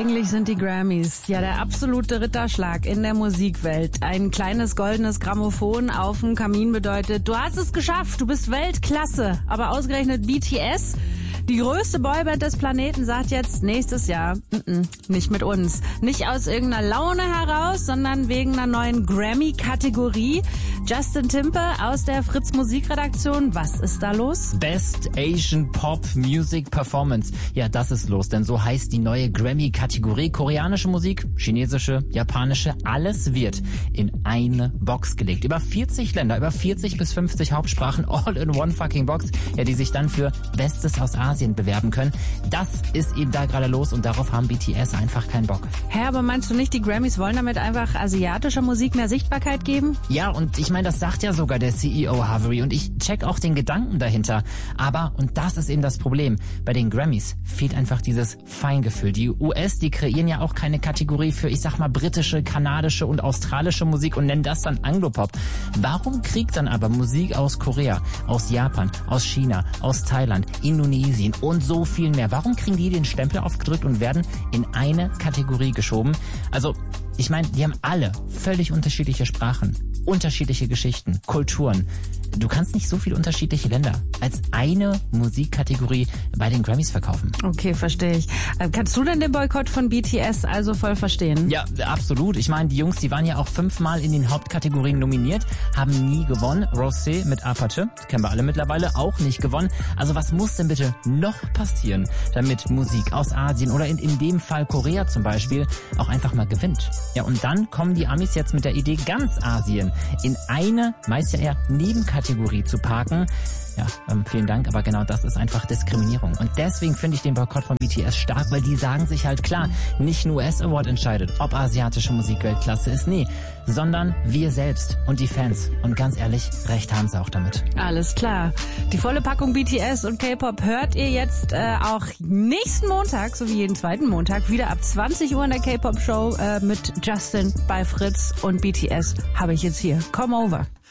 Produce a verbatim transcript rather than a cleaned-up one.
Eigentlich sind die Grammys ja der absolute Ritterschlag in der Musikwelt. Ein kleines goldenes Grammophon auf dem Kamin bedeutet, du hast es geschafft, du bist Weltklasse. Aber ausgerechnet B T S, die größte Boyband des Planeten, sagt jetzt nächstes Jahr, n-n, nicht mit uns. Nicht aus irgendeiner Laune heraus, sondern wegen einer neuen Grammy-Kategorie. Justin Timpe aus der Fritz Musikredaktion, was ist da los? Best Asian Pop Music Performance. Ja, das ist los, denn so heißt die neue Grammy-Kategorie. Koreanische Musik, chinesische, japanische, alles wird in eine Box gelegt. Über vierzig Länder, über vierzig bis fünfzig Hauptsprachen, all in one fucking Box, ja, die sich dann für Bestes aus Asien bewerben können. Das ist eben da gerade los und darauf haben B T S einfach keinen Bock. Hä, aber meinst du nicht, die Grammys wollen damit einfach asiatischer Musik mehr Sichtbarkeit geben? Ja, und ich meine, das sagt ja sogar der C E O Harvey und ich check auch den Gedanken dahinter. Aber, und das ist eben das Problem, bei den Grammys fehlt einfach dieses Feingefühl. Die U S, die kreieren ja auch keine Kategorie für, ich sag mal, britische, kanadische und australische Musik und nennen das dann Anglopop. Warum kriegt dann aber Musik aus Korea, aus Japan, aus China, aus Thailand, Indonesien und so viel mehr? Warum kriegen die den Stempel aufgedrückt und werden in eine Kategorie geschoben? Also, ich meine, die haben alle völlig unterschiedliche Sprachen, unterschiedliche Geschichten, Kulturen. Du kannst nicht so viele unterschiedliche Länder als eine Musikkategorie bei den Grammys verkaufen. Okay, verstehe ich. Kannst du denn den Boykott von B T S also voll verstehen? Ja, absolut. Ich meine, die Jungs, die waren ja auch fünfmal in den Hauptkategorien nominiert, haben nie gewonnen. Rosé mit Apache, kennen wir alle mittlerweile, auch nicht gewonnen. Also was muss denn bitte noch passieren, damit Musik aus Asien oder in, in dem Fall Korea zum Beispiel auch einfach mal gewinnt? Ja, und dann kommen die Amis jetzt mit der Idee, ganz Asien in eine, meist ja eher Nebenkategorie zu parken. Ja, ähm, vielen Dank, aber genau das ist einfach Diskriminierung. Und deswegen finde ich den Boykott von B T S stark, weil die sagen sich halt klar, nicht ein U S Award entscheidet, ob asiatische Musik Weltklasse ist, nee, sondern wir selbst und die Fans. Und ganz ehrlich, recht haben sie auch damit. Alles klar. Die volle Packung B T S und K-Pop hört ihr jetzt äh, auch nächsten Montag, so wie jeden zweiten Montag, wieder ab zwanzig Uhr in der K-Pop-Show äh, mit Justin bei Fritz und B T S habe ich jetzt hier. Come over.